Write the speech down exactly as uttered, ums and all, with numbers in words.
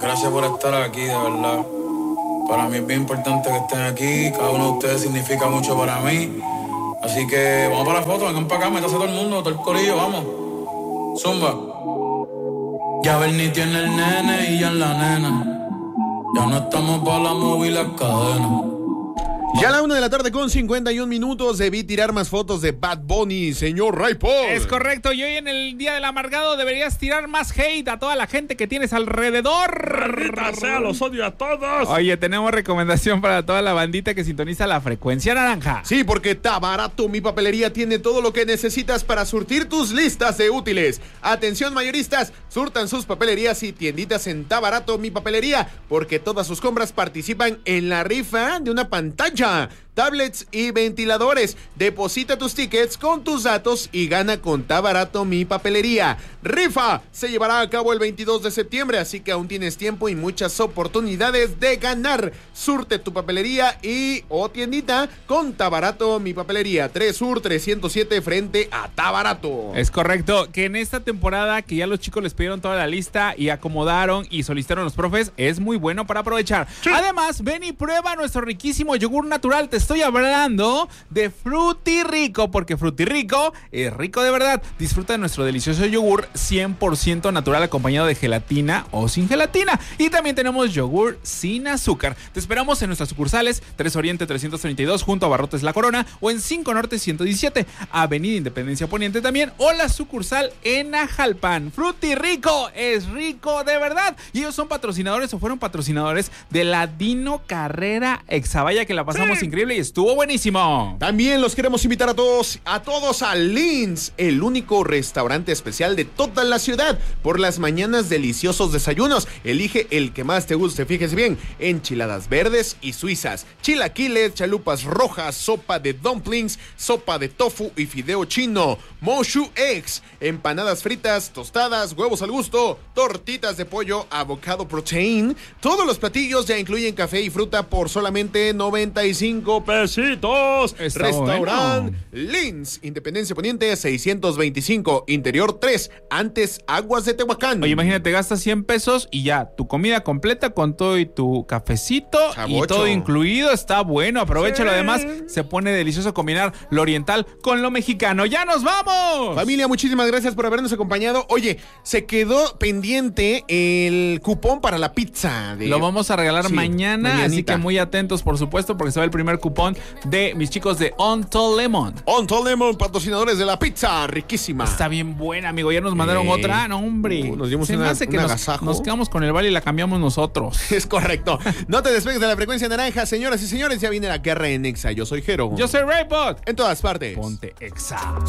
Gracias por estar aquí, de verdad. Para mí es bien importante que estén aquí. Cada uno de ustedes significa mucho para mí. Así que vamos para la foto, vengan para acá, métase todo el mundo, todo el corillo, vamos. Zumba. Ya Bernie tiene el nene y ya en la nena. Ya no estamos para la movie y las cadenas. Ya a la una de la tarde con cincuenta y un minutos debí tirar más fotos de Bad Bunny, señor Ray Paul. Es correcto, y hoy en el Día del Amargado deberías tirar más hate a toda la gente que tienes alrededor. Maldita sea, los odio a todos. Oye, tenemos recomendación para toda la bandita que sintoniza la frecuencia naranja. Sí, porque está barato, mi papelería tiene todo lo que necesitas para surtir tus listas de útiles. Atención mayoristas, surtan sus papelerías y tienditas en Tá Barato, mi papelería, porque todas sus compras participan en la rifa de una pantalla, tablets y ventiladores. Deposita tus tickets con tus datos y gana con Tá Barato, mi papelería. Rifa se llevará a cabo el veintidós de septiembre, así que aún tienes tiempo y muchas oportunidades de ganar. Surte tu papelería y o tiendita con Tá Barato, mi papelería. tres Sur trescientos siete frente a Tá Barato. Es correcto, que en esta temporada que ya los chicos les pidieron toda la lista y acomodaron y solicitaron los profes, es muy bueno para aprovechar. Sí. Además, ven y prueba nuestro riquísimo yogur natural. Te estoy hablando de Frutirrico, porque Frutirrico es rico de verdad. Disfruta de nuestro delicioso yogur cien por ciento natural acompañado de gelatina o sin gelatina. Y también tenemos yogur sin azúcar. Te esperamos en nuestras sucursales tres Oriente trescientos treinta y dos junto a Barrotes La Corona, o en cinco Norte ciento diecisiete, Avenida Independencia Poniente también, o la sucursal en Ajalpan. Frutirrico es rico de verdad. Y ellos son patrocinadores o fueron patrocinadores de la Dino Carrera Exavaya, que la pasamos sí. increíble y estuvo buenísimo. También los queremos invitar a todos, a todos a Linz, el único restaurante especial de toda la ciudad. Por las mañanas, deliciosos desayunos. Elige el que más te guste, fíjese bien. Enchiladas verdes y suizas, chilaquiles, chalupas rojas, sopa de dumplings, sopa de tofu y fideo chino, Moshu Eggs, empanadas fritas, tostadas, huevos al gusto, tortitas de pollo, avocado protein. Todos los platillos ya incluyen café y fruta por solamente noventa y cinco pesitos. Está Restaurant bueno. Linz, Independencia Poniente seiscientos veinticinco, Interior tres, antes Aguas de Tehuacán. Oye, imagínate, gastas cien pesos y ya, tu comida completa con todo y tu cafecito Sabocho. Y todo incluido. Está bueno, aprovechalo. Sí. Además, se pone delicioso combinar lo oriental con lo mexicano. ¡Ya nos vamos! Familia, muchísimas gracias por habernos acompañado. Oye, se quedó pendiente el cupón para la pizza. De... Lo vamos a regalar sí, mañana, mañanita. Así que muy atentos, por supuesto, porque se va el primer cupón de mis chicos de On To Lemon. On To Lemon, patrocinadores de la pizza, riquísima. Está bien buena, amigo. Ya nos mandaron eh, otra. No, hombre. Uh, nos dimos se una, me hace que un nos, agasajo. nos quedamos con el vale y la cambiamos nosotros. Es correcto. No te despegues de la frecuencia naranja, señoras y señores. Ya viene la guerra en Exa. Yo soy Jero. Yo soy Raypod. En todas partes. Ponte Exa.